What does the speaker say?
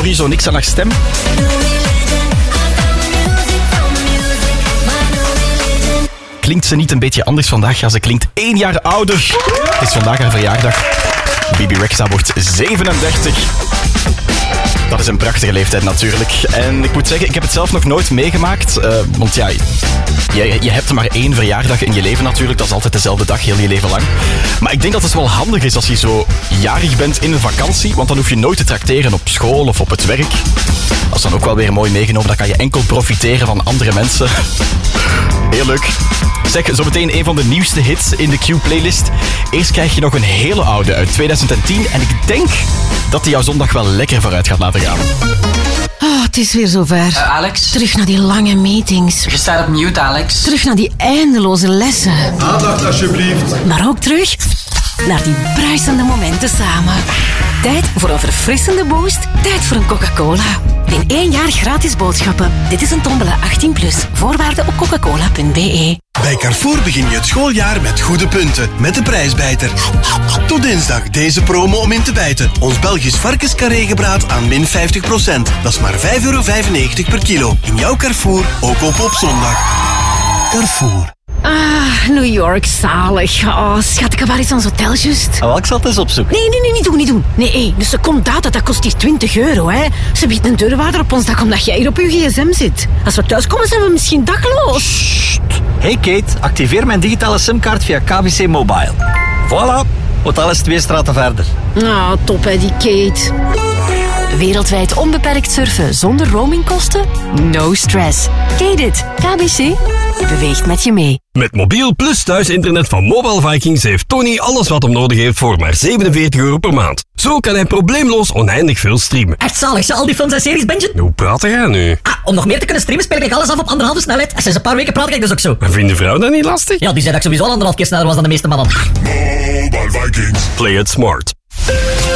Hoor je zo niks aan haar stem? Klinkt ze niet een beetje anders vandaag? Ja, ze klinkt 1 jaar ouder. Het is vandaag haar verjaardag. Bibi Rexha wordt 37. Dat is een prachtige leeftijd natuurlijk. En ik moet zeggen, ik heb het zelf nog nooit meegemaakt. Want ja, je hebt maar 1 verjaardag in je leven natuurlijk. Dat is altijd dezelfde dag, heel je leven lang. Maar ik denk dat het wel handig is als je zo jarig bent in een vakantie. Want dan hoef je nooit te trakteren op school of op het werk. Dat is dan ook wel weer mooi meegenomen. Dan kan je enkel profiteren van andere mensen. Heel leuk. Zeg, zometeen een van de nieuwste hits in de Q-playlist. Eerst krijg je nog een hele oude uit 2010. En ik denk dat die jouw zondag wel lekker vooruit gaat laten gaan. Oh, het is weer zover. Alex? Terug naar die lange meetings. Je staat op mute, Alex. Terug naar die eindeloze lessen. Aandacht alsjeblieft. Maar ook terug naar die bruisende momenten samen. Tijd voor een verfrissende boost. Tijd voor een Coca-Cola. In 1 jaar gratis boodschappen. Dit is een tombola 18+. Voorwaarden op coca-cola.be. Bij Carrefour begin je het schooljaar met goede punten. Met de prijsbijter. Tot dinsdag deze promo om in te bijten. Ons Belgisch varkenscarré-gebraad aan min 50%. Dat is maar €5,95 per kilo. In jouw Carrefour, ook op zondag. Carrefour. Ah, New York, zalig. Oh, schat, ik heb waar eens ons hotel just. Ik zal het eens opzoeken. Nee, niet doen. Nee, dus seconde data, dat kost hier €20, hè. Ze biedt een deurwaarder op ons dak omdat jij hier op uw gsm zit. Als we thuiskomen zijn we misschien dakloos. Hey Kate, activeer mijn digitale simkaart via KBC Mobile. Voilà, hotel is 2 straten verder. Ah, top hè, die Kate. Wereldwijd onbeperkt surfen zonder roamingkosten? No stress. Kate it. KBC beweegt met je mee. Met mobiel plus thuisinternet van Mobile Vikings heeft Tony alles wat hem nodig heeft voor maar €47 per maand. Zo kan hij probleemloos oneindig veel streamen. Echt zalig, al die films en series bingen. Hoe praat jij nu? Om nog meer te kunnen streamen speel ik alles af op 1,5 snelheid. Sinds een paar weken praat ik dus ook zo. Maar vindt de vrouw dat niet lastig? Ja, die zei dat ik sowieso al 1,5 keer sneller was dan de meeste mannen. Mobile Vikings. Play it smart.